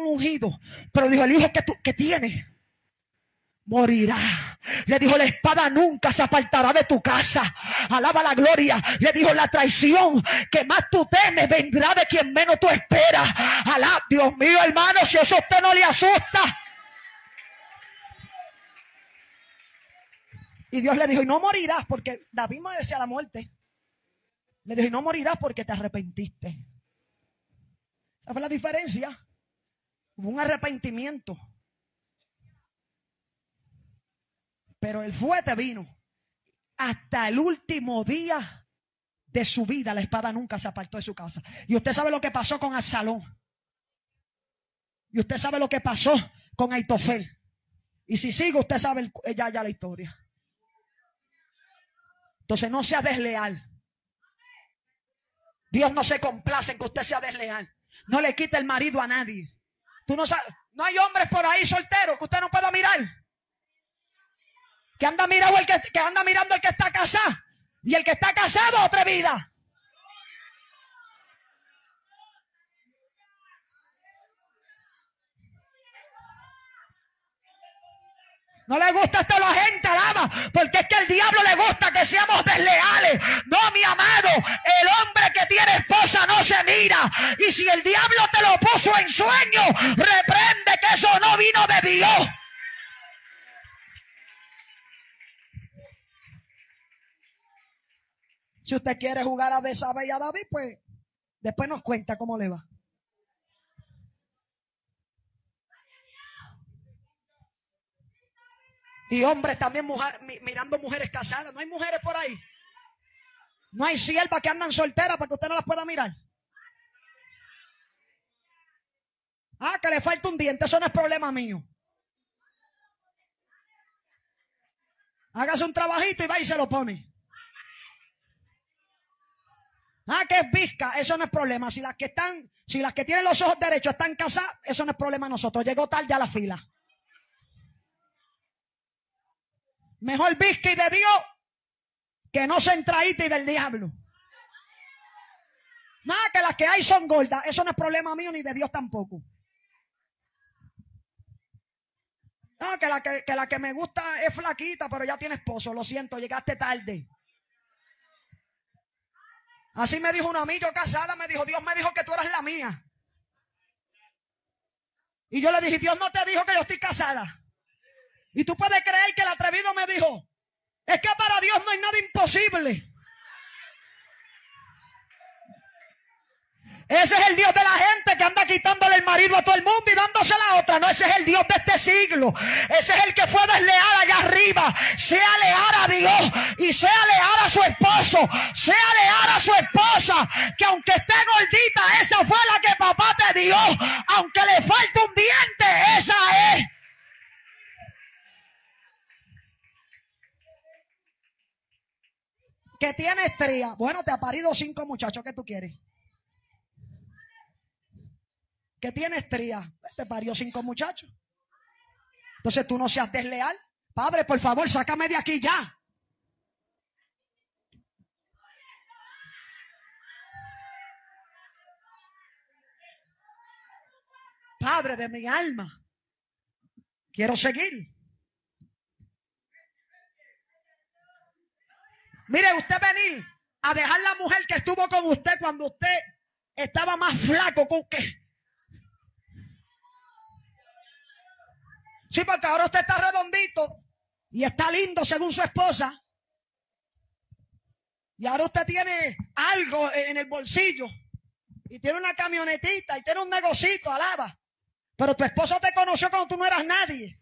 ungido. Pero dijo, el hijo que tienes morirá. Le dijo, la espada nunca se apartará de tu casa. Alaba la gloria. Le dijo, la traición que más tú temes vendrá de quien menos tú esperas. Alaba, Dios mío, hermano, si eso a usted no le asusta. Y Dios le dijo, y no morirás, porque David merecía la muerte. Le dijo, y no morirás porque te arrepentiste. ¿Sabes la diferencia? Hubo un arrepentimiento. Pero el fuerte vino. Hasta el último día de su vida, la espada nunca se apartó de su casa. Y usted sabe lo que pasó con Absalón. Y usted sabe lo que pasó con Aitofel. Y si sigue, usted sabe ya la historia. Entonces no sea desleal. Dios no se complace en que usted sea desleal. No le quite el marido a nadie. Tú no sabes, no hay hombres por ahí solteros que usted no pueda mirar. Que anda mirando que anda mirando el que está casado. Y el que está casado, otra vida. No le gusta esto a la gente, alaba, porque es que al diablo le gusta que seamos desleales. No, mi amado, el hombre que tiene esposa no se mira. Y si el diablo te lo puso en sueño, reprende que eso no vino de Dios. Si usted quiere jugar a Betsabé y a David, pues después nos cuenta cómo le va. Y hombres también mirando mujeres casadas. ¿No hay mujeres por ahí? ¿No hay siervas que andan solteras para que usted no las pueda mirar? Ah, que le falta un diente, eso no es problema mío. Hágase un trabajito y va y se lo pone. Ah, que es visca, eso no es problema. Si las que tienen los ojos derechos están casadas, eso no es problema de nosotros. Llegó tarde a la fila. Mejor visca y de Dios que no centradita y del diablo. Nada, que las que hay son gordas. Eso no es problema mío ni de Dios tampoco. No, que la que me gusta es flaquita, pero ya tiene esposo. Lo siento, llegaste tarde. Así me dijo una amiga casada, me dijo, Dios me dijo que tú eras la mía. Y yo le dije, Dios no te dijo que yo estoy casada. Y tú puedes creer que el atrevido me dijo, es que para Dios no hay nada imposible. Ese es el Dios de la gente que anda quitándole el marido a todo el mundo y dándosela a otra. No, ese es el Dios de este siglo. Ese es el que fue desleal allá arriba. Sea leal a Dios y sea leal a su esposo. Sea leal a su esposa. Que aunque esté gordita, esa fue la que papá te dio. Aunque le falte un diente, esa es. Que tiene estría. Bueno, te ha parido 5 muchachos. ¿Qué tú quieres? Que tiene estría. Te parió 5 muchachos. Entonces tú no seas desleal. Padre, por favor, sácame de aquí ya. Padre de mi alma, quiero seguir. Mire, usted venir a dejar la mujer que estuvo con usted cuando usted estaba más flaco que usted. Sí, porque ahora usted está redondito y está lindo según su esposa. Y ahora usted tiene algo en el bolsillo y tiene una camionetita y tiene un negocito, alaba. Pero tu esposo te conoció cuando tú no eras nadie.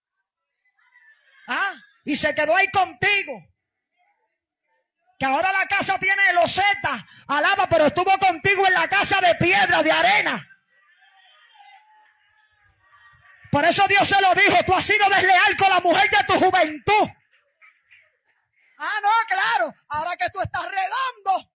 ¿Ah? Y se quedó ahí contigo. Que ahora la casa tiene loseta, alaba, pero estuvo contigo en la casa de piedra, de arena. Por eso Dios se lo dijo, tú has sido desleal con la mujer de tu juventud. Ah, no, claro, ahora que tú estás redondo,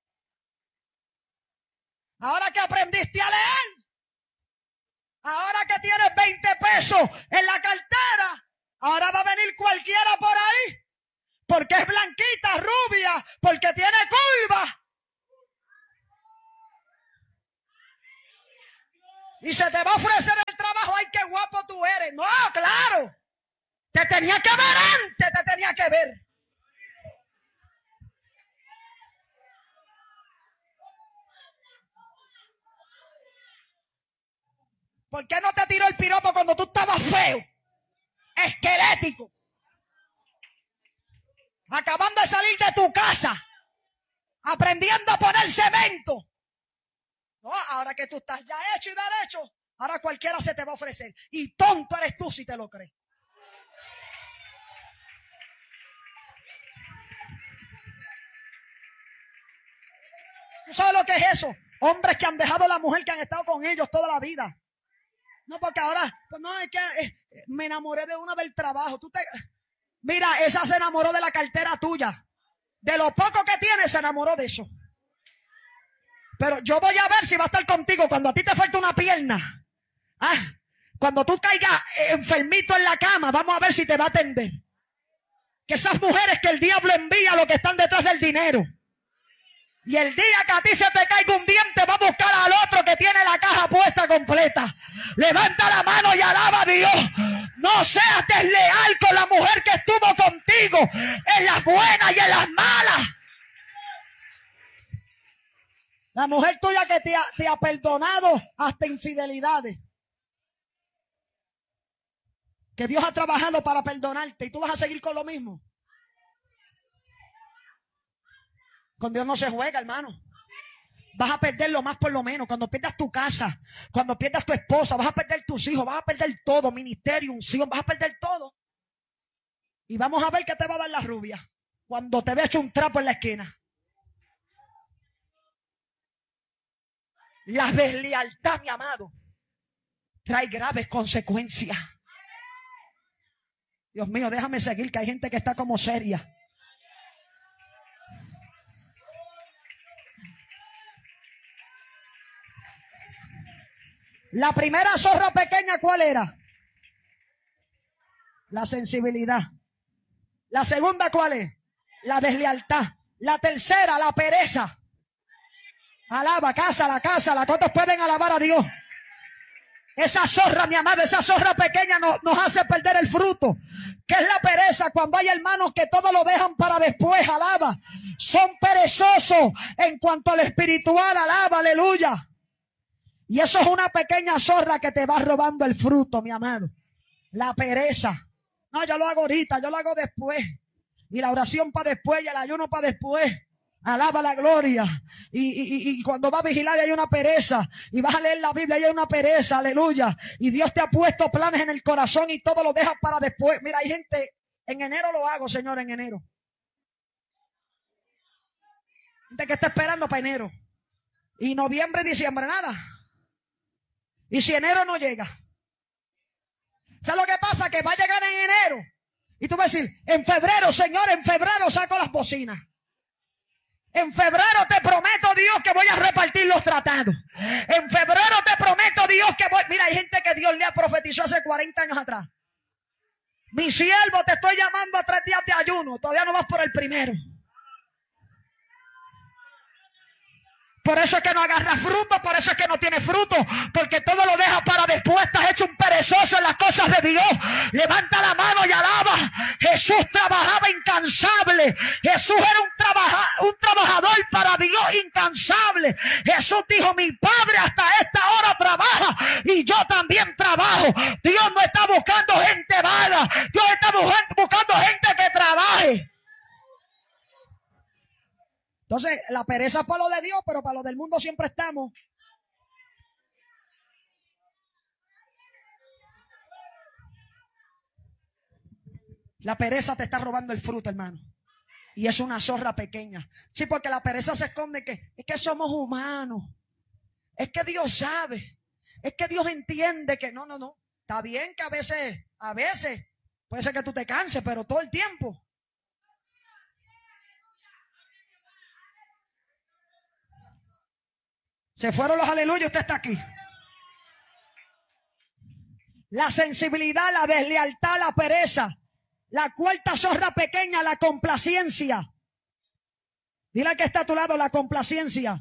ahora que aprendiste a leer, ahora que tienes 20 pesos en la cartera, ahora va a venir cualquiera por ahí, porque es blanquita, rubia, porque tiene curva. Y se te va a ofrecer el trabajo ¿Por qué no te tiró el piropo cuando tú estabas feo? Esquelético. Acabando de salir de tu casa. Aprendiendo a poner cemento. No, ahora que tú estás ya hecho y derecho, ahora cualquiera se te va a ofrecer. Y tonto eres tú si te lo crees. ¿Tú sabes lo que es eso? Hombres que han dejado a la mujer que han estado con ellos toda la vida. No, porque ahora, pues no, es que me enamoré de una del trabajo. Mira, esa se enamoró de la cartera tuya. De lo poco que tiene, se enamoró de eso. Pero yo voy a ver si va a estar contigo cuando a ti te falta una pierna. Cuando tú caigas enfermito en la cama, vamos a ver si te va a atender. Que esas mujeres que el diablo envía, lo que están detrás del dinero. Y el día que a ti se te caiga un diente, va a buscar al otro que tiene la caja puesta completa. Levanta la mano y alaba a Dios. No seas desleal con la mujer que estuvo contigo en las buenas y en las malas. La mujer tuya que te ha perdonado hasta infidelidades. Que Dios ha trabajado para perdonarte y tú vas a seguir con lo mismo. Con Dios no se juega, hermano. Vas a perder lo más por lo menos. Cuando pierdas tu casa, cuando pierdas tu esposa, vas a perder tus hijos, vas a perder todo, ministerio, unción, vas a perder todo. Y vamos a ver qué te va a dar la rubia cuando te ve hecho un trapo en la esquina. La deslealtad, mi amado, trae graves consecuencias. Dios mío, déjame seguir, que hay gente que está como seria. La primera zorra pequeña, ¿cuál era? La sensibilidad. La segunda, ¿cuál es? La deslealtad. La tercera, la pereza. Alaba, cásala. ¿Cuántos pueden alabar a Dios? Esa zorra, mi amado, esa zorra pequeña nos hace perder el fruto. ¿Qué es la pereza? Cuando hay hermanos que todo lo dejan para después, alaba. Son perezosos en cuanto al espiritual, alaba, aleluya. Y eso es una pequeña zorra que te va robando el fruto, mi amado. La pereza. No, yo lo hago ahorita, yo lo hago después. Y la oración para después y el ayuno para después. Alaba la gloria. Y cuando va a vigilar hay una pereza. Y vas a leer la Biblia y hay una pereza, aleluya. Y Dios te ha puesto planes en el corazón y todo lo dejas para después. Mira, hay gente, en enero lo hago, Señor, en enero. Gente que está esperando para enero. Y noviembre y diciembre, nada. Y si enero no llega, ¿sabes lo que pasa? Que va a llegar en enero y tú vas a decir, en febrero, Señor, en febrero saco las bocinas. En febrero te prometo, Dios, que voy a repartir los tratados. En febrero te prometo, Dios, que voy... Mira, hay gente que Dios le ha profetizado hace 40 años atrás. Mi siervo, te estoy llamando a 3 días de ayuno. Todavía no vas por el primero. Por eso es que no agarra fruto, por eso es que no tiene fruto, porque todo lo deja para después. Estás hecho un perezoso en las cosas de Dios. Levanta la mano y alaba. Jesús trabajaba incansable. Jesús era un trabajador para Dios incansable. Jesús dijo, mi Padre hasta esta hora trabaja y yo también trabajo. Dios no está buscando gente vaga. Dios está buscando gente que trabaje. Entonces, la pereza es para lo de Dios, pero para lo del mundo siempre estamos. La pereza te está robando el fruto, hermano. Y es una zorra pequeña. Sí, porque la pereza se esconde es que somos humanos. Es que Dios sabe. Es que Dios entiende que no. Está bien que a veces puede ser que tú te canses, pero todo el tiempo. Se fueron los aleluyas, usted está aquí. La sensibilidad, la deslealtad, la pereza. La cuarta zorra pequeña, la complacencia. Dile al que está a tu lado, la complacencia.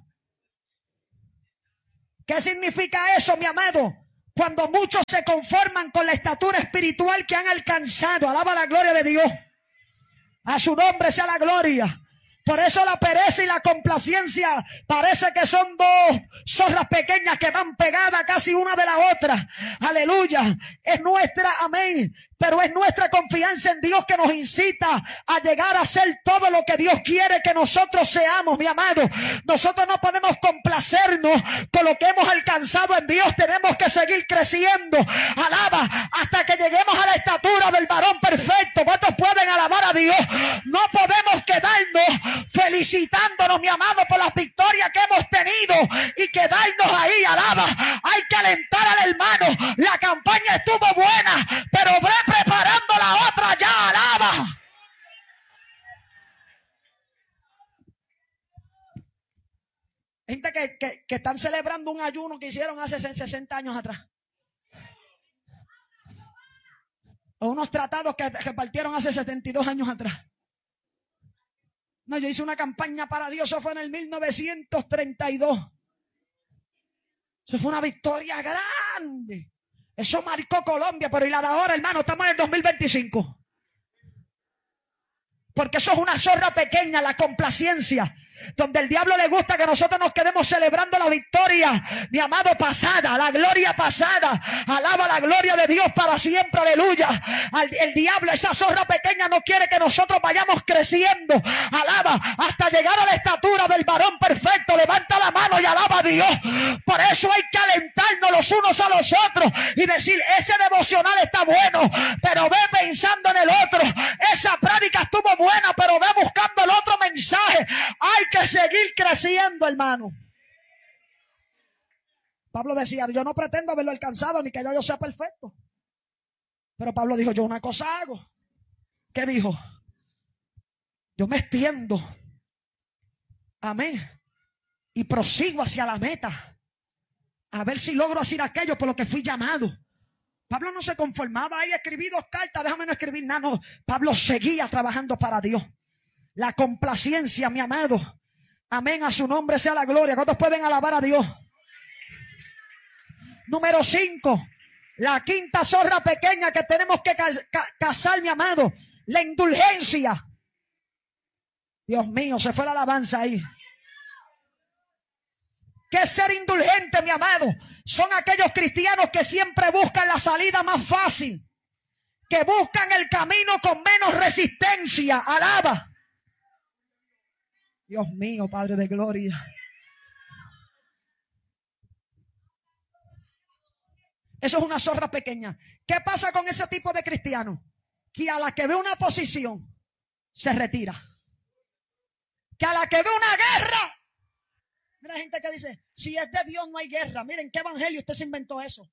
¿Qué significa eso, mi amado? Cuando muchos se conforman con la estatura espiritual que han alcanzado. Alaba la gloria de Dios. A su nombre sea la gloria. Por eso la pereza y la complacencia parece que son dos zorras pequeñas que van pegadas casi una de la otra. Aleluya. Es nuestra, amén. Pero es nuestra confianza en Dios que nos incita a llegar a ser todo lo que Dios quiere que nosotros seamos, mi amado. Nosotros no podemos complacernos con lo que hemos alcanzado en Dios. Tenemos que seguir creciendo. Alaba hasta que lleguemos a la estatura del varón perfecto. ¿Cuántos pueden alabar a Dios? No podemos quedarnos felicitándonos, mi amado, por las victorias que hemos tenido y quedarnos ahí. Alaba. Hay que alentar al hermano. La campaña estuvo buena, pero preparando la otra ya. Alaba. Gente que están celebrando un ayuno que hicieron hace 60 años atrás. O unos tratados que partieron hace 72 años atrás. No, yo hice una campaña para Dios. Eso fue en el 1932. Eso fue una victoria grande. Eso marcó Colombia, pero y la de ahora, hermano, estamos en el 2025. Porque eso es una zorra pequeña, la complacencia. Donde el diablo le gusta que nosotros nos quedemos celebrando la victoria, mi amado, pasada, la gloria pasada. Alaba la gloria de Dios para siempre, aleluya. El diablo, esa zorra pequeña, no quiere que nosotros vayamos creciendo. Alaba hasta llegar a la estatura del varón perfecto. Levanta la mano y alaba a Dios. Por eso hay que alentarnos los unos a los otros y decir, ese devocional está bueno, pero ve pensando en el otro. Esa práctica estuvo buena, pero ve buscando el otro mensaje. Hay que seguir creciendo, hermano. Pablo decía, yo no pretendo haberlo alcanzado ni que yo sea perfecto. Pero Pablo dijo, yo una cosa hago. ¿Qué dijo? Yo me extiendo. Amén. Y prosigo hacia la meta. A ver si logro hacer aquello por lo que fui llamado. Pablo no se conformaba ahí, escribí 2 cartas, déjame no escribir nada. No, Pablo seguía trabajando para Dios. La complacencia, mi amado. Amén, a su nombre sea la gloria. ¿Cuántos pueden alabar a Dios? Número 5. La quinta zorra pequeña que tenemos que cazar, mi amado. La indulgencia. Dios mío, se fue la alabanza ahí. ¿Qué es ser indulgente, mi amado? Son aquellos cristianos que siempre buscan la salida más fácil. Que buscan el camino con menos resistencia. Alaba. Dios mío, Padre de gloria. Eso es una zorra pequeña. ¿Qué pasa con ese tipo de cristianos? Que a la que ve una posición, se retira. Que a la que ve una guerra. Mira, gente que dice, si es de Dios no hay guerra. Miren, ¿qué evangelio usted se inventó eso?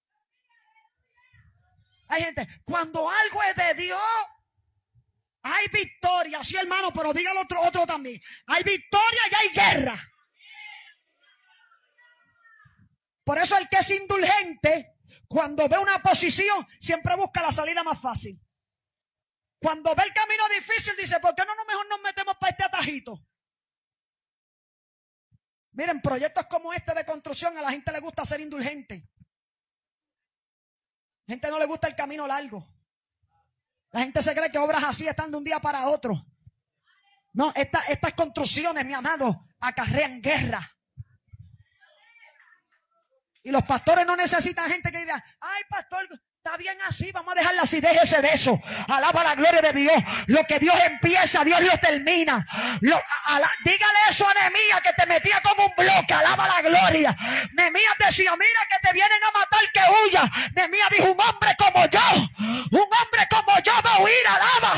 Hay gente, cuando algo es de Dios, hay victoria, sí, hermano, pero dígalo otro también. Hay victoria y hay guerra. Por eso el que es indulgente, cuando ve una posición, siempre busca la salida más fácil. Cuando ve el camino difícil, dice, ¿por qué no mejor nos metemos para este atajito? Miren, proyectos como este de construcción, a la gente le gusta ser indulgente. A la gente no le gusta el camino largo. La gente se cree que obras así están de un día para otro. No, estas construcciones, mi amado, acarrean guerra. Y los pastores no necesitan gente que diga, ay, pastor, está bien así, vamos a dejarla así, déjese de eso. Alaba la gloria de Dios. Lo que Dios empieza, Dios lo termina. Dígale eso a Nehemías, que te metía como un bloque. Alaba la gloria. Nehemías decía, mira que te vienen a matar, que huya. Nehemías dijo, un hombre como yo va a huir. Alaba.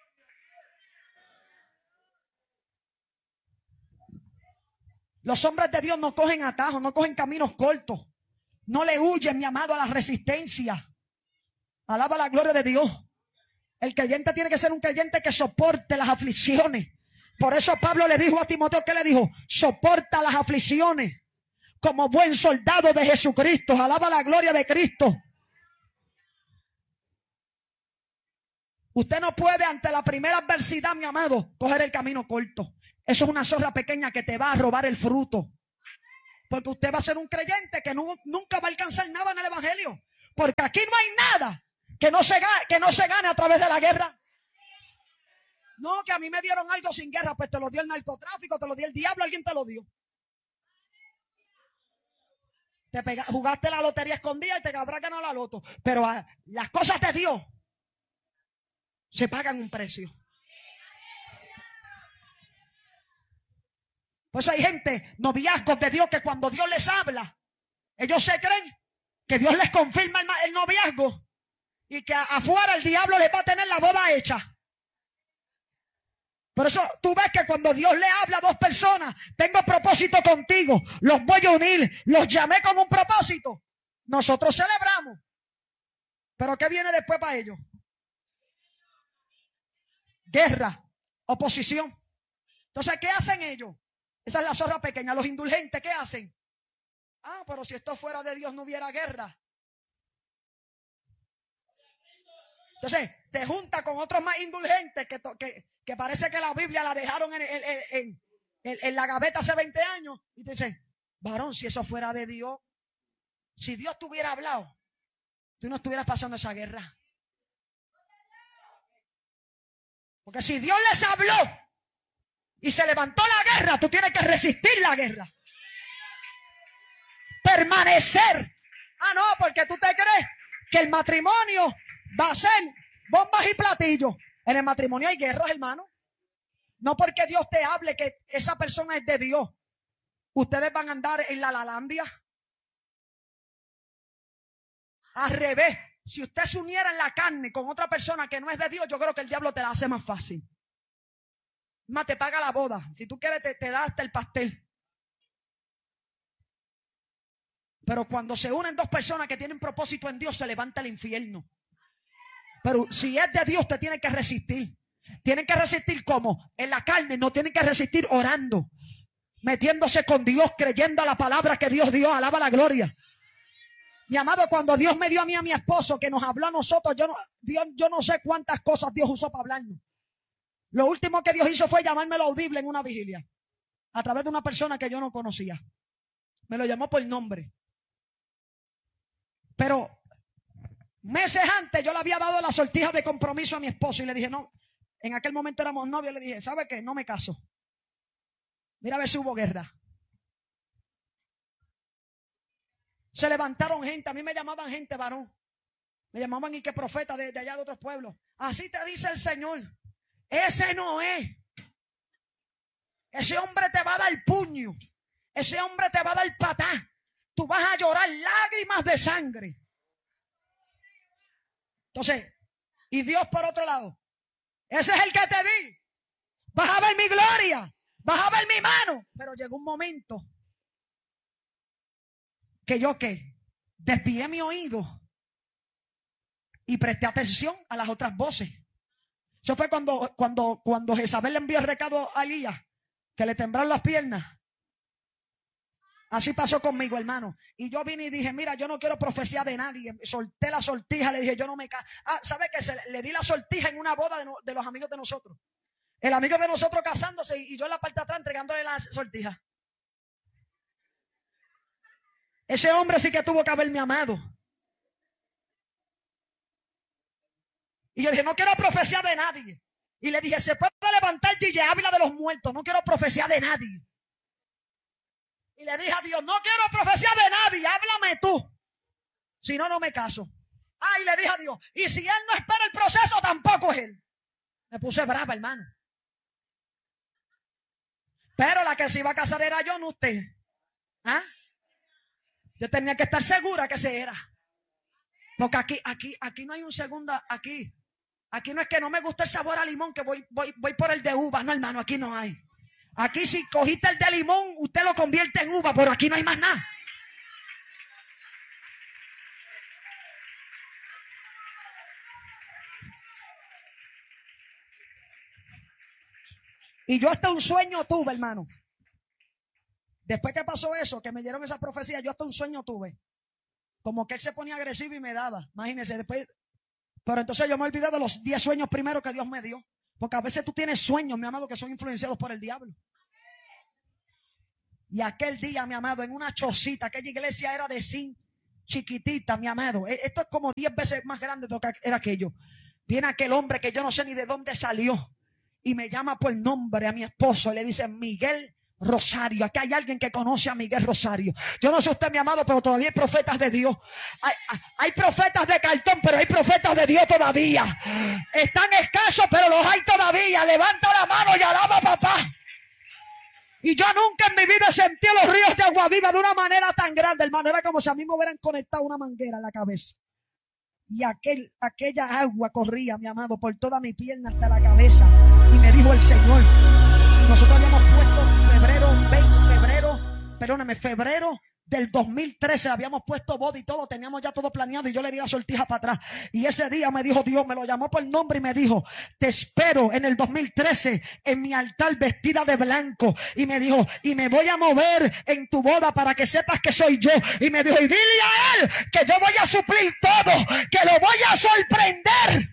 Los hombres de Dios no cogen atajos, no cogen caminos cortos. No le huyen, mi amado, a la resistencia. Alaba la gloria de Dios. El creyente tiene que ser un creyente que soporte las aflicciones. Por eso Pablo le dijo a Timoteo, ¿qué le dijo? Soporta las aflicciones como buen soldado de Jesucristo. Alaba la gloria de Cristo. Usted no puede ante la primera adversidad, mi amado, coger el camino corto. Eso es una zorra pequeña que te va a robar el fruto. Porque usted va a ser un creyente que nunca va a alcanzar nada en el evangelio. Porque aquí no hay nada que no se gane a través de la guerra. No, que a mí me dieron algo sin guerra. Pues te lo dio el narcotráfico, te lo dio el diablo, alguien te lo dio. Jugaste la lotería escondida y te habrás ganado la loto. Pero las cosas de Dios se pagan un precio. Por eso hay gente, noviazgos de Dios, que cuando Dios les habla, ellos se creen que Dios les confirma el noviazgo y que afuera el diablo les va a tener la boda hecha. Por eso tú ves que cuando Dios le habla a dos personas, tengo propósito contigo, los voy a unir, los llamé con un propósito. Nosotros celebramos. Pero ¿qué viene después para ellos? Guerra, oposición. Entonces, ¿qué hacen ellos? Esa es la zorra pequeña. Los indulgentes, ¿qué hacen? Ah, pero si esto fuera de Dios no hubiera guerra. Entonces, te junta con otros más indulgentes que parece que la Biblia la dejaron en la gaveta hace 20 años. Y te dicen, varón, si eso fuera de Dios, si Dios te hubiera hablado, tú no estuvieras pasando esa guerra. Porque si Dios les habló y se levantó la guerra, tú tienes que resistir la guerra. Permanecer. Ah, no, porque tú te crees que el matrimonio va a ser bombas y platillos. En el matrimonio hay guerras, hermano. No porque Dios te hable que esa persona es de Dios, ustedes van a andar en la lalandia. Al revés, si usted se uniera en la carne con otra persona que no es de Dios, yo creo que el diablo te la hace más fácil. Más te paga la boda. Si tú quieres te da hasta el pastel. Pero cuando se unen dos personas que tienen propósito en Dios, se levanta el infierno. Pero si es de Dios, te tiene que resistir. Tienen que resistir ¿cómo? En la carne, no tienen que resistir orando, metiéndose con Dios, creyendo a la palabra que Dios dio. Alaba la gloria. Mi amado, cuando Dios me dio a mí a mi esposo, que nos habló a nosotros, yo no sé cuántas cosas Dios usó para hablarnos. Lo último que Dios hizo fue llamármelo audible en una vigilia, a través de una persona que yo no conocía. Me lo llamó por nombre. Pero meses antes yo le había dado la sortija de compromiso a mi esposo y le dije, no, en aquel momento éramos novios, le dije, ¿sabe qué? No me caso. Mira a ver si hubo guerra. Se levantaron gente, a mí me llamaban gente varón. Me llamaban y que profeta de allá de otros pueblos. Así te dice el Señor. Ese no es. Ese hombre te va a dar puño. Ese hombre te va a dar patá. Tú vas a llorar lágrimas de sangre. Entonces, y Dios por otro lado. Ese es el que te di. Vas a ver mi gloria. Vas a ver mi mano. Pero llegó un momento que yo desvié mi oído y presté atención a las otras voces. Eso fue cuando Jezabel le envió el recado a Elías, que le temblaron las piernas. Así pasó conmigo, hermano. Y yo vine y dije, mira, yo no quiero profecía de nadie. Solté la sortija, le dije, yo no me caso. Ah, ¿sabe qué? Le di la sortija en una boda de los amigos de nosotros. El amigo de nosotros casándose y yo en la parte de atrás entregándole la sortija. Ese hombre sí que tuvo que haberme amado. Y yo dije, no quiero profecía de nadie. Y le dije, se puede levantar Gille Ávila de los muertos. No quiero profecía de nadie. Y le dije a Dios, no quiero profecía de nadie, háblame tú. Si no, no me caso. Ah, y le dije a Dios, y si él no espera el proceso, tampoco es él. Me puse brava, hermano. Pero la que se iba a casar era yo, no usted. ¿Ah? Yo tenía que estar segura que ese era. Porque aquí no hay un segundo, aquí no es que no me gusta el sabor a limón, que voy por el de uva. No, hermano, aquí no hay. Aquí si cogiste el de limón, usted lo convierte en uva, pero aquí no hay más nada. Y yo hasta un sueño tuve, hermano. Después que pasó eso, que me dieron esa profecía, yo hasta un sueño tuve. Como que él se ponía agresivo y me daba. Imagínense, después. Pero entonces yo me olvidé de los 10 sueños primeros que Dios me dio. Porque a veces tú tienes sueños, mi amado, que son influenciados por el diablo. Y aquel día, mi amado, en una chocita, aquella iglesia era de zinc, chiquitita, mi amado. Esto es como 10 veces más grande de lo que era aquello. Viene aquel hombre que yo no sé ni de dónde salió. y me llama por nombre a mi esposo y le dice: Miguel Rosario. Aquí hay alguien que conoce a Miguel Rosario. Yo no sé usted, mi amado, pero todavía hay profetas de Dios. Hay profetas de cartón, pero hay profetas de Dios todavía. Están escasos, pero los hay todavía. Levanta la mano y alaba a papá. Y yo nunca en mi vida sentí los ríos de agua viva de una manera tan grande, hermano. Era como si a mí me hubieran conectado una manguera en la cabeza. Y aquella agua corría, mi amado, por toda mi pierna hasta la cabeza. Y me dijo el Señor: nosotros habíamos puesto febrero del 2013, habíamos puesto boda y todo, teníamos ya todo planeado, y yo le di la sortija para atrás. Y ese día me dijo Dios, me lo llamó por nombre y me dijo: te espero en el 2013 en mi altar vestida de blanco. Y me dijo: y me voy a mover en tu boda para que sepas que soy yo. Y me dijo: y dile a él que yo voy a suplir todo, que lo voy a sorprender.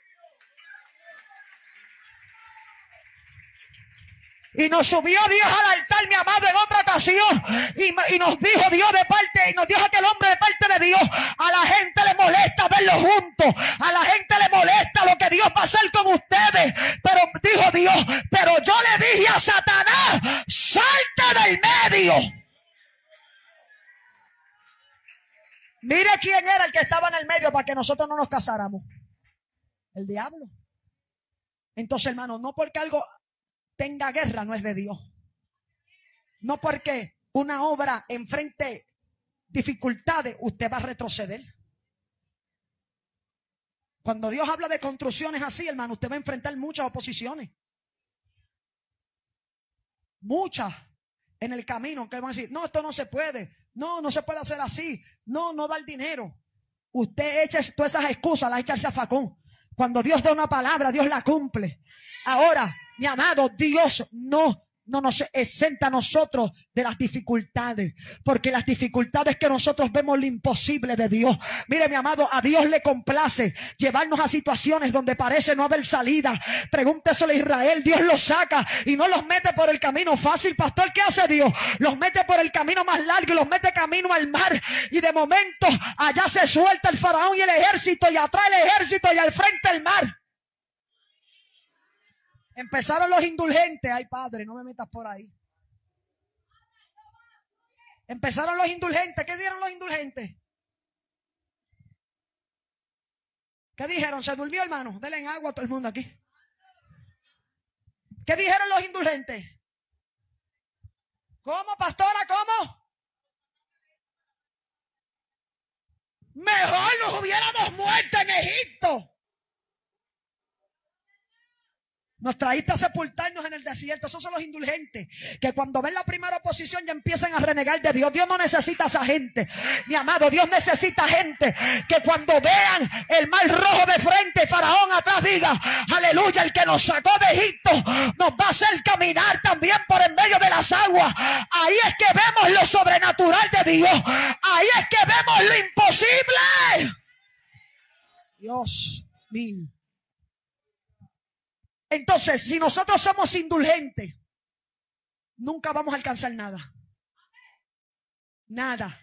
Y nos subió Dios al altar, mi amado, en otra ocasión. Y nos dijo Dios de parte, y nos dijo aquel hombre de parte de Dios: a la gente le molesta verlo juntos. A la gente le molesta lo que Dios va a hacer con ustedes. Pero dijo Dios: pero yo le dije a Satanás: salte del medio. Mire quién era el que estaba en el medio para que nosotros no nos casáramos. El diablo. Entonces, hermano, no porque algo tenga guerra no es de Dios. No porque una obra enfrente dificultades usted va a retroceder. Cuando Dios habla de construcciones así, hermano, usted va a enfrentar muchas oposiciones. Muchas en el camino que van a decir: no, esto no se puede. No se puede hacer así. No da el dinero. Usted echa todas esas excusas, las echa al zafacón. Cuando Dios da una palabra, Dios la cumple. Ahora, mi amado, Dios no nos exenta a nosotros de las dificultades, porque las dificultades que nosotros vemos lo imposible de Dios. Mire, mi amado, a Dios le complace llevarnos a situaciones donde parece no haber salida. Pregúnteselo a Israel: Dios los saca y no los mete por el camino fácil. Pastor, ¿qué hace Dios? Los mete por el camino más largo y los mete camino al mar. Y de momento allá se suelta el faraón y el ejército, y atrás el ejército y al frente el mar. Empezaron los indulgentes. Ay, padre, no me metas por ahí. Empezaron los indulgentes. ¿Qué dieron los indulgentes? ¿Qué dijeron? ¿Se durmió, hermano? Denle agua a todo el mundo aquí. ¿Qué dijeron los indulgentes? ¿Cómo, pastora? ¿Cómo? Mejor nos hubiéramos muerto en Egipto. Nos traíste a sepultarnos en el desierto. Esos son los indulgentes, que cuando ven la primera oposición ya empiezan a renegar de Dios. Dios no necesita a esa gente, mi amado. Dios necesita gente que cuando vean el mar rojo de frente, Faraón atrás, diga: aleluya, el que nos sacó de Egipto nos va a hacer caminar también por en medio de las aguas. Ahí es que vemos lo sobrenatural de Dios. Ahí es que vemos lo imposible. Dios mío. Entonces, si nosotros somos indulgentes, nunca vamos a alcanzar nada. Nada.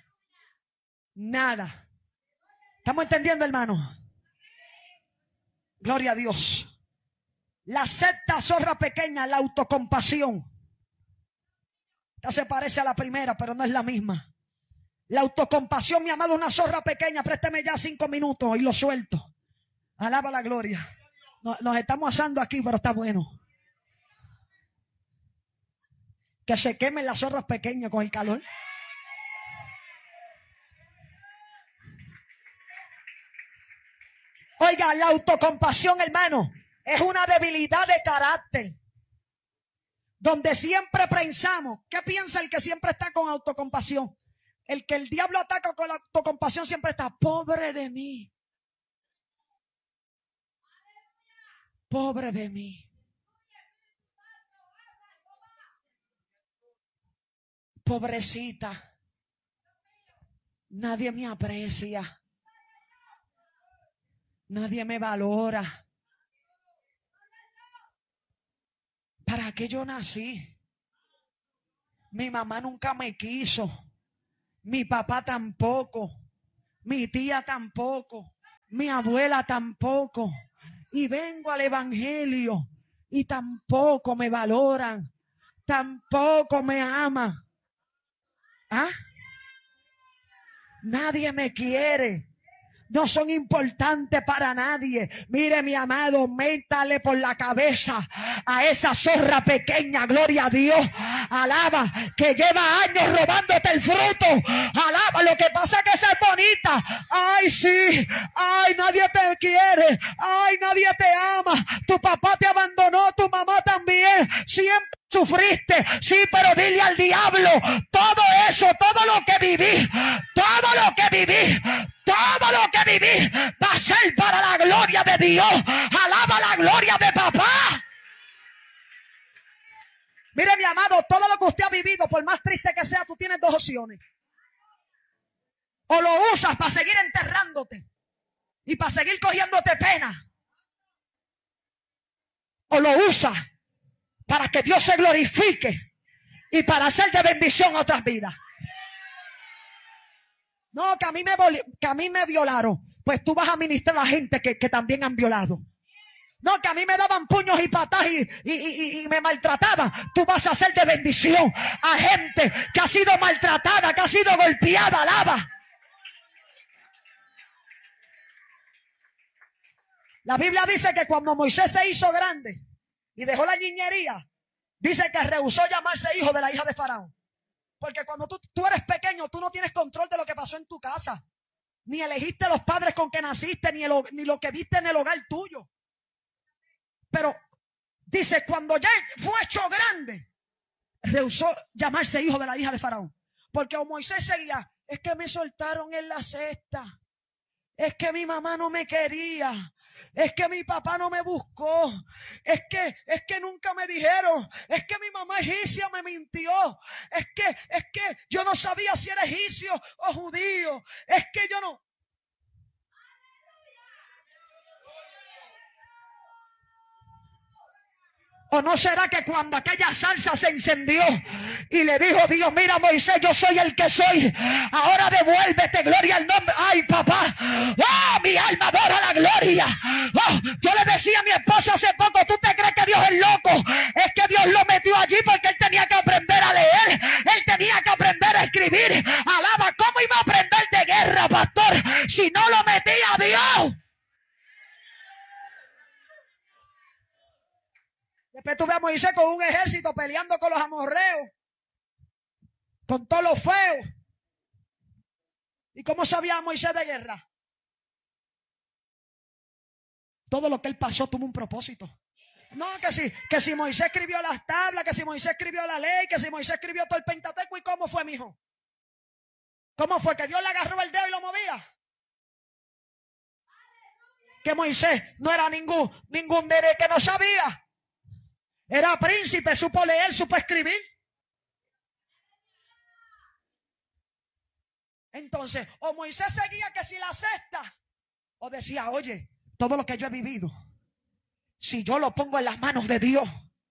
¿Estamos entendiendo, hermano? Gloria a Dios. La sexta zorra pequeña, la autocompasión. Esta se parece a la primera, pero no es la misma. La autocompasión, mi amado, una zorra pequeña. Présteme ya 5 minutos y lo suelto. Alaba la gloria. Nos estamos asando aquí, pero está bueno. Que se quemen las zorras pequeñas con el calor. Oiga, la autocompasión, hermano, es una debilidad de carácter. Donde siempre pensamos. ¿Qué piensa el que siempre está con autocompasión? El que el diablo ataca con la autocompasión siempre está: pobre de mí. Pobre de mí. Pobrecita. Nadie me aprecia. Nadie me valora. ¿Para qué yo nací? Mi mamá nunca me quiso. Mi papá tampoco. Mi tía tampoco. Mi abuela tampoco. Y vengo al evangelio y tampoco me valoran, tampoco me aman. ¿Ah? Nadie me quiere. No son importantes para nadie. Mire, mi amado, métale por la cabeza a esa zorra pequeña, gloria a Dios. Alaba, que lleva años robándote el fruto. Alaba, lo que pasa es que esa es bonita. Ay, sí. Ay, nadie te quiere. Ay, nadie te ama. Tu papá te abandonó, tu mamá también. Siempre sufriste, sí, pero dile al diablo, todo eso, todo lo que viví, todo lo que viví, todo lo que viví va a ser para la gloria de Dios. Alaba la gloria de papá. Mire, mi amado, todo lo que usted ha vivido, por más triste que sea, tú tienes dos opciones. O lo usas para seguir enterrándote y para seguir cogiéndote pena, o lo usas para que Dios se glorifique y para hacer de bendición a otras vidas. No, que a mí me violaron. Pues tú vas a ministrar a la gente que también han violado. No, que a mí me daban puños y patas y me maltrataban. Tú vas a hacer de bendición a gente que ha sido maltratada, que ha sido golpeada. Alaba. La Biblia dice que cuando Moisés se hizo grande y dejó la niñería, dice que rehusó llamarse hijo de la hija de Faraón. Porque cuando tú eres pequeño, tú no tienes control de lo que pasó en tu casa. Ni elegiste los padres con que naciste, ni lo que viste en el hogar tuyo. Pero dice, cuando ya fue hecho grande, rehusó llamarse hijo de la hija de Faraón. Porque Moisés seguía, es que me soltaron en la cesta. Es que mi mamá no me quería. Es que mi papá no me buscó. Es que nunca me dijeron. Es que mi mamá egipcia me mintió. Es que yo no sabía si era egipcio o judío. Es que yo no. ¿O no será que cuando aquella salsa se encendió y le dijo Dios, mira Moisés, yo soy el que soy, ahora devuélvete, gloria al nombre? Ay, papá, oh, mi alma adora la gloria. Oh, yo le decía a mi esposo hace poco, ¿tú te crees que Dios es loco? Es que Dios lo metió allí porque él tenía que aprender a leer, él tenía que aprender a escribir. Alaba, ¿cómo iba a aprender de guerra, pastor, si no lo metía a Dios? Después tuve a Moisés con un ejército peleando con los amorreos, con todos los feos. ¿Y cómo sabía Moisés de guerra? Todo lo que él pasó tuvo un propósito. No, que si Moisés escribió las tablas, que si Moisés escribió la ley, que si Moisés escribió todo el Pentateuco. ¿Y cómo fue, mijo? ¿Cómo fue? ¿Que Dios le agarró el dedo y lo movía? Que Moisés no era ningún nene que no sabía. Era príncipe, supo leer, supo escribir. Entonces, o Moisés seguía que si la cesta, o decía, oye, todo lo que yo he vivido, si yo lo pongo en las manos de Dios,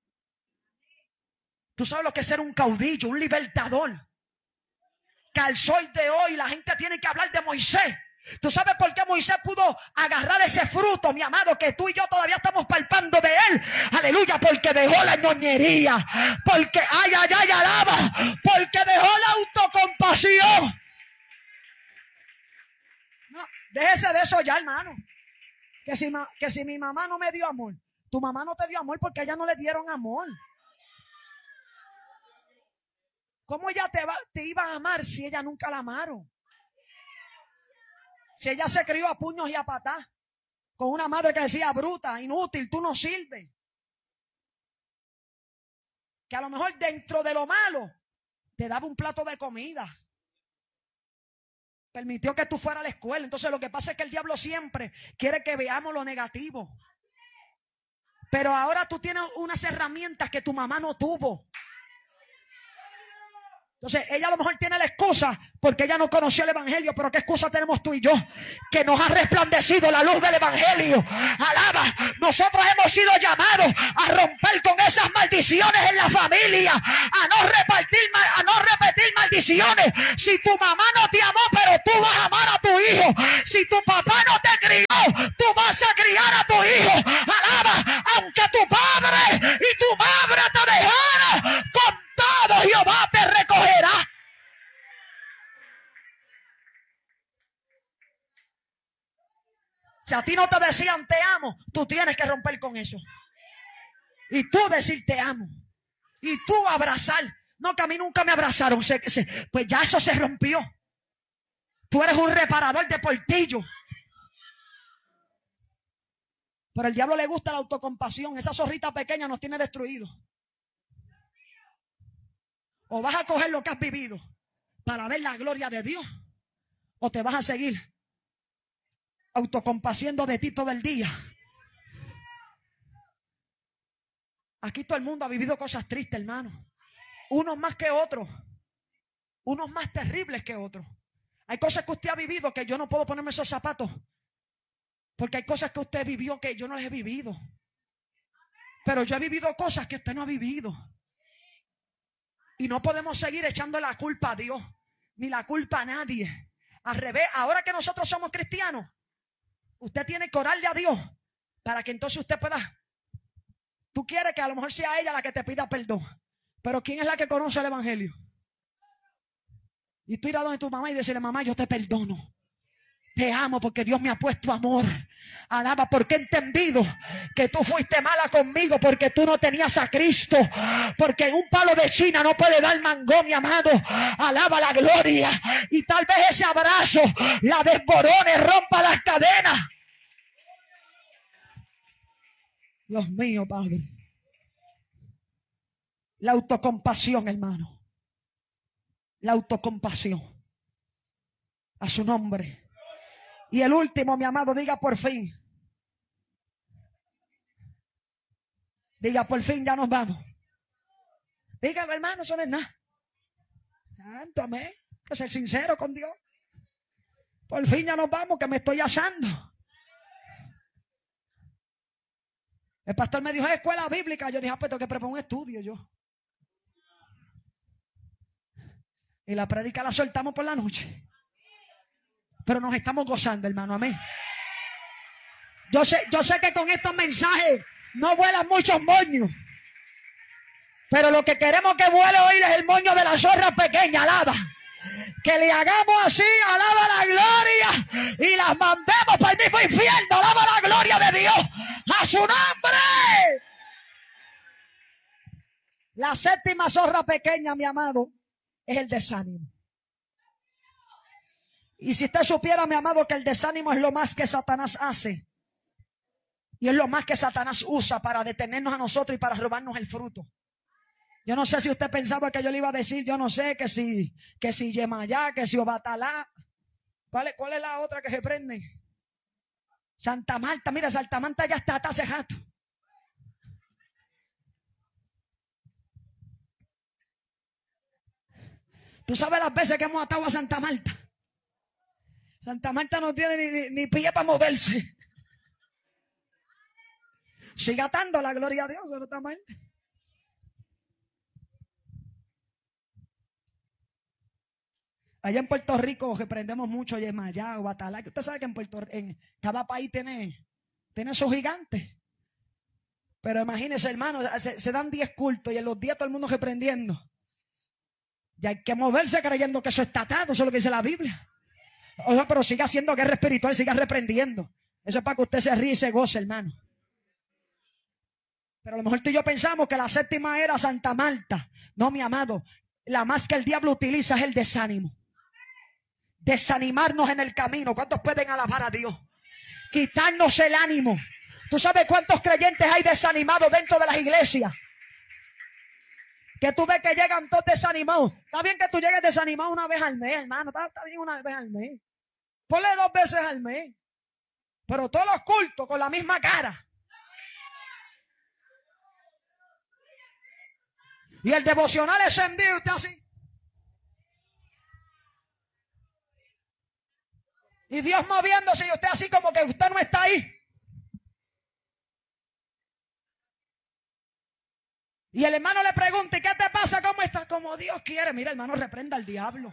tú sabes lo que es ser un caudillo, un libertador, que al sol de hoy la gente tiene que hablar de Moisés. ¿Tú sabes por qué Moisés pudo agarrar ese fruto, mi amado, que tú y yo todavía estamos palpando de él? Aleluya, porque dejó la ñoñería, porque, ay, alaba, porque dejó la autocompasión. No, déjese de eso ya, hermano. Que si mi mamá no me dio amor, tu mamá no te dio amor porque a ella no le dieron amor. ¿Cómo ella te iba a amar si ella nunca la amaron? Si ella se crió a puños y a patás, con una madre que decía, bruta, inútil, tú no sirves. Que a lo mejor dentro de lo malo, te daba un plato de comida. Permitió que tú fueras a la escuela. Entonces lo que pasa es que el diablo siempre quiere que veamos lo negativo. Pero ahora tú tienes unas herramientas que tu mamá no tuvo. Entonces ella a lo mejor tiene la excusa porque ella no conoció el evangelio. Pero ¿qué excusa tenemos tú y yo? Que nos ha resplandecido la luz del evangelio. Alaba, nosotros hemos sido llamados a romper con esas maldiciones en la familia, a no repetir maldiciones. Si tu mamá no te amó, pero tú vas a amar a tu hijo. Si tu papá no te crió, tú vas a criar a tu hijo. Alaba, aunque tu padre Si a ti no te decían te amo, tú tienes que romper con eso. Y tú decir te amo. Y tú abrazar. No, que a mí nunca me abrazaron. Pues ya eso se rompió. Tú eres un reparador de portillo. Pero al diablo le gusta la autocompasión. Esa zorrita pequeña nos tiene destruidos. O vas a coger lo que has vivido para ver la gloria de Dios, o te vas a seguir autocompaciendo de ti todo el día. Aquí todo el mundo ha vivido cosas tristes, hermano. Unos más que otros. Unos más terribles que otros. Hay cosas que usted ha vivido que yo no puedo ponerme esos zapatos. Porque hay cosas que usted vivió que yo no las he vivido. Pero yo he vivido cosas que usted no ha vivido. Y no podemos seguir echando la culpa a Dios, ni la culpa a nadie. Al revés, ahora que nosotros somos cristianos, usted tiene que orarle a Dios para que entonces usted pueda. Tú quieres que a lo mejor sea ella la que te pida perdón. Pero ¿quién es la que conoce el evangelio? Y tú ir a donde tu mamá y decirle, mamá, yo te perdono. Te amo porque Dios me ha puesto amor. Alaba, porque he entendido que tú fuiste mala conmigo porque tú no tenías a Cristo. Porque un palo de China no puede dar mango, mi amado. Alaba la gloria. Y tal vez ese abrazo la desborone, rompa las cadenas. Dios mío, Padre. La autocompasión, hermano. La autocompasión. A su nombre. Y el último, mi amado, diga por fin. Diga por fin, ya nos vamos. Dígalo, hermano, eso no es nada. Santo, amén. Hay que ser sincero con Dios. Por fin ya nos vamos, que me estoy asando. El pastor me dijo, escuela bíblica. Yo dije, pues tengo que preparar un estudio yo. Y la predica la soltamos por la noche. Pero nos estamos gozando, hermano, amén. Yo sé que con estos mensajes no vuelan muchos moños. Pero lo que queremos que vuele hoy es el moño de la zorra pequeña, alaba. Que le hagamos así, alaba la gloria, y las mandemos para el mismo infierno, alaba la gloria de Dios, a su nombre. La séptima zorra pequeña, mi amado, es el desánimo. Y si usted supiera, mi amado, que el desánimo es lo más que Satanás hace. Y es lo más que Satanás usa para detenernos a nosotros y para robarnos el fruto. Yo no sé si usted pensaba que yo le iba a decir, yo no sé, que si Yemayá, que si Obatalá. ¿Cuál es la otra que se prende? Santa Marta. Mira, Santa Marta ya está hace rato. Tú sabes las veces que hemos atado a Santa Marta. Santa Marta no tiene ni pie para moverse. Sigue atando, la gloria a Dios, Santa Marta. Allá en Puerto Rico reprendemos mucho Yemayá o Batalá. Usted sabe que en cada país tiene sus gigantes. Pero imagínense, hermano, se dan 10 cultos y en los 10 todo el mundo reprendiendo. Y hay que moverse creyendo que eso está atado. Eso es lo que dice la Biblia. O sea, pero siga haciendo guerra espiritual, siga reprendiendo. Eso es para que usted se ríe y se goce, hermano. Pero a lo mejor tú y yo pensamos que la séptima era Santa Marta. No, mi amado. La más que el diablo utiliza es el desánimo. Desanimarnos en el camino. ¿Cuántos pueden alabar a Dios? Quitarnos el ánimo. ¿Tú sabes cuántos creyentes hay desanimados dentro de las iglesias? Que tú ves que llegan todos desanimados. Está bien que tú llegues desanimado una vez al mes, hermano. Está bien una vez al mes. Ponle 2 veces al mes. Pero todos los cultos con la misma cara. Y el devocional es encendido y usted así. Y Dios moviéndose y usted así como que usted no está ahí. Y el hermano le pregunta, ¿y qué te pasa? ¿Cómo estás? Como Dios quiere. Mira, hermano, reprenda al diablo.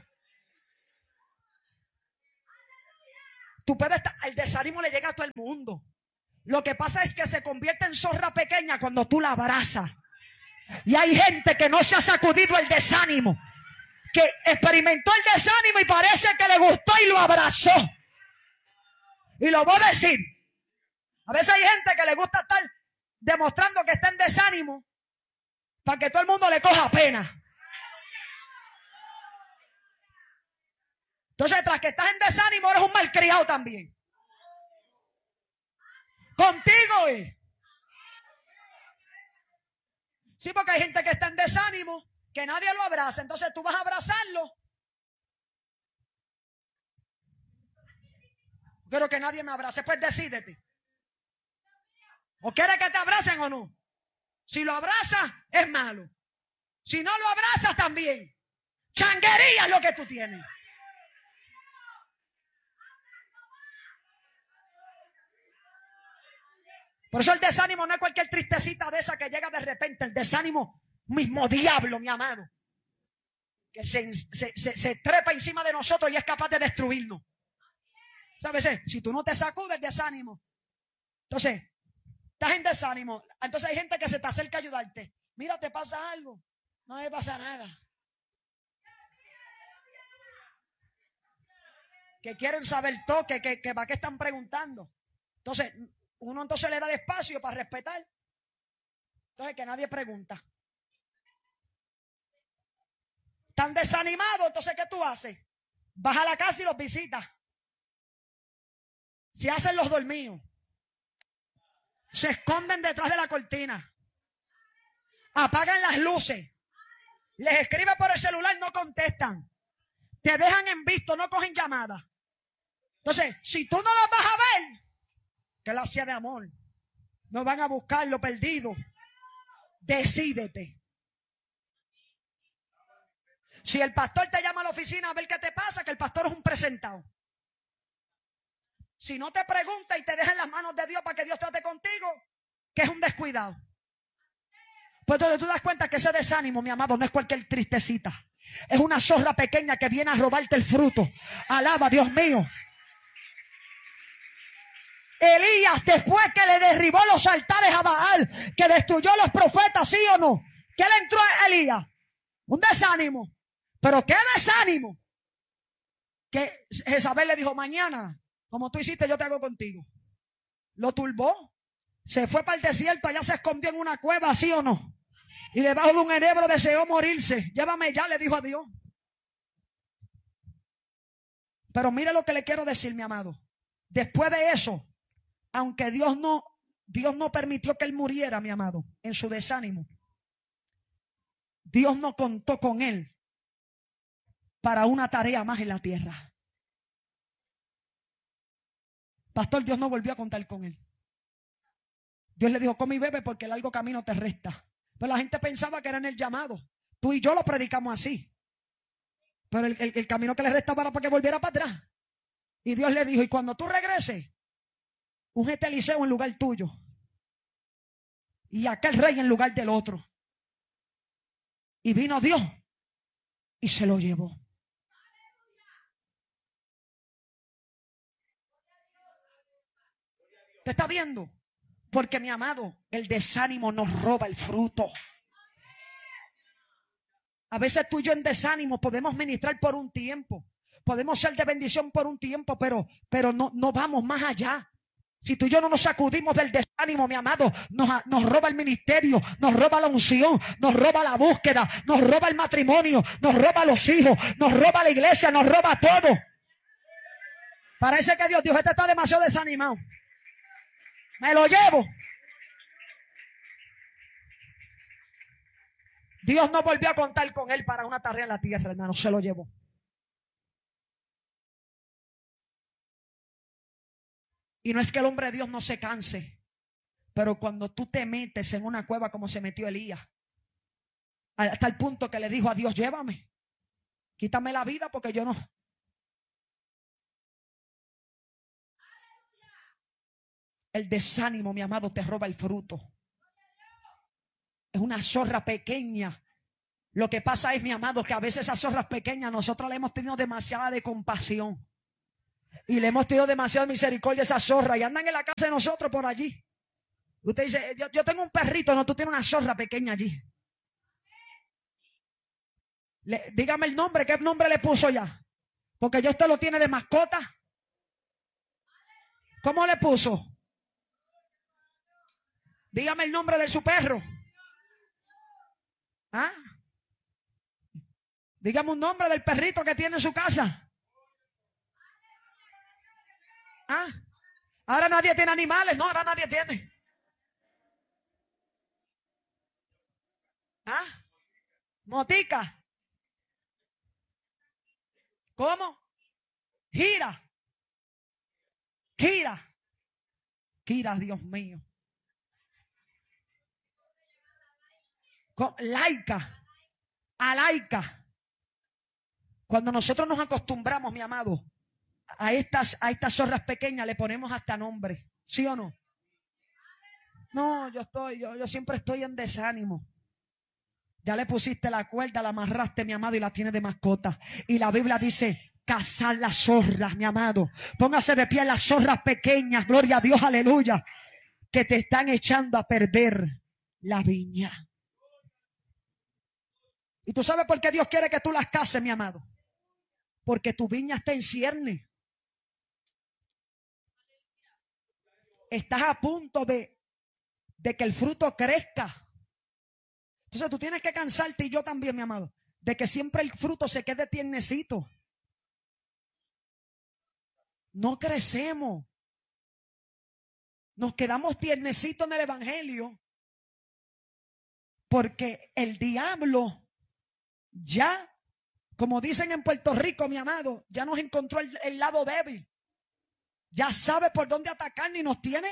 Tú puedes estar, el desánimo le llega a todo el mundo. Lo que pasa es que se convierte en zorra pequeña cuando tú la abrazas. Y hay gente que no se ha sacudido el desánimo, que experimentó el desánimo y parece que le gustó y lo abrazó. Y lo voy a decir, A veces hay gente que le gusta estar demostrando que está en desánimo para que todo el mundo le coja pena. Entonces, tras que estás en desánimo, eres un malcriado también. Contigo. Sí, porque hay gente que está en desánimo, que nadie lo abraza. Entonces tú vas a abrazarlo. Quiero que nadie me abrace. Pues decídete. ¿O quieres que te abracen o no? Si lo abrazas, es malo. Si no lo abrazas, también. Changuería es lo que tú tienes. Por eso el desánimo no es cualquier tristecita de esa que llega de repente. El desánimo, mismo diablo, mi amado, que se trepa encima de nosotros y es capaz de destruirnos. ¿Sabes? Si tú no te sacudes el desánimo, entonces estás en desánimo. Entonces hay gente que se te acerca a ayudarte. Mira, te pasa algo. No me pasa nada. Que quieren saber todo, que para qué están preguntando. Entonces uno entonces le da el espacio para respetar. Entonces que nadie pregunta. Están desanimados, entonces ¿qué tú haces? Vas a la casa y los visitas. Se hacen los dormidos. Se esconden detrás de la cortina. Apagan las luces. Les escribe por el celular, no contestan. Te dejan en visto, no cogen llamadas. Entonces, si tú no los vas a ver, que la hacía de amor. No van a buscar lo perdido. Decídete. Si el pastor te llama a la oficina a ver qué te pasa, que el pastor es un presentado. Si no te pregunta y te deja en las manos de Dios para que Dios trate contigo, que es un descuidado. Pues entonces tú das cuenta que ese desánimo, mi amado, no es cualquier tristecita. Es una zorra pequeña que viene a robarte el fruto. Alaba, Dios mío. Elías, después que le derribó los altares a Baal, que destruyó a los profetas, ¿sí o no? ¿Qué le entró a Elías? Un desánimo. ¿Pero qué desánimo? Que Jezabel le dijo, mañana, como tú hiciste, yo te hago contigo. Lo turbó. Se fue para el desierto, allá se escondió en una cueva, ¿sí o no? Y debajo de un enebro deseó morirse. Llévame ya, le dijo a Dios. Pero mire lo que le quiero decir, mi amado. Después de eso, aunque Dios no permitió que él muriera, mi amado, en su desánimo, Dios no contó con él para una tarea más en la tierra. Pastor, Dios no volvió a contar con él. Dios le dijo, come y bebe porque el largo camino te resta. Pero la gente pensaba que era en el llamado. Tú y yo lo predicamos así. Pero el camino que le resta para que volviera para atrás. Y Dios le dijo, y cuando tú regreses, ungete a Eliseo en lugar tuyo. Y aquel rey en lugar del otro. Y vino Dios y se lo llevó. ¿Te está viendo? Porque, mi amado, el desánimo nos roba el fruto. A veces tú y yo en desánimo podemos ministrar por un tiempo. Podemos ser de bendición por un tiempo, pero no vamos más allá. Si tú y yo no nos sacudimos del desánimo, mi amado, nos roba el ministerio, nos roba la unción, nos roba la búsqueda, nos roba el matrimonio, nos roba los hijos, nos roba la iglesia, nos roba todo. Parece que Dios dijo, este está demasiado desanimado. Me lo llevo. Dios no volvió a contar con él para una tarea en la tierra, hermano, se lo llevó. Y no es que el hombre de Dios no se canse, pero cuando tú te metes en una cueva como se metió Elías, hasta el punto que le dijo a Dios, llévame, quítame la vida porque yo no. El desánimo, mi amado, te roba el fruto. Es una zorra pequeña. Lo que pasa es, mi amado, que a veces esas zorras pequeñas nosotros le hemos tenido demasiada de compasión. Y le hemos tenido demasiada misericordia a esa zorra. Y andan en la casa de nosotros por allí. Usted dice, yo tengo un perrito. No, tú tienes una zorra pequeña allí. Dígame el nombre. ¿Qué nombre le puso ya? Porque ya usted lo tiene de mascota. ¿Cómo le puso? Dígame el nombre de su perro. ¿Ah? Dígame un nombre del perrito que tiene en su casa. ¿Ah? Ahora nadie tiene animales. No, ahora nadie tiene. ¿Ah? Motica. ¿Cómo? Gira. Kira. Kira, Dios mío. Laica. A Laica. Cuando nosotros nos acostumbramos, mi amado, a estas zorras pequeñas le ponemos hasta nombre. ¿Sí o no? No, yo siempre estoy en desánimo. Ya le pusiste la cuerda, la amarraste, mi amado, y la tienes de mascota. Y la Biblia dice, cazar las zorras, mi amado. Póngase de pie las zorras pequeñas, gloria a Dios, aleluya, que te están echando a perder la viña. ¿Y tú sabes por qué Dios quiere que tú las cases, mi amado? Porque tu viña está en cierne. Estás a punto de que el fruto crezca. Entonces tú tienes que cansarte, y yo también, mi amado, de que siempre el fruto se quede tiernecito. No crecemos. Nos quedamos tiernecitos en el evangelio porque el diablo ya, como dicen en Puerto Rico, mi amado, ya nos encontró el lado débil. Ya sabe por dónde atacarnos y nos tiene.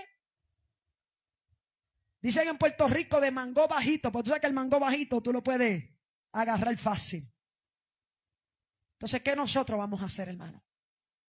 Dicen en Puerto Rico de mango bajito, porque tú sabes que el mango bajito tú lo puedes agarrar fácil. Entonces, ¿qué nosotros vamos a hacer, hermano?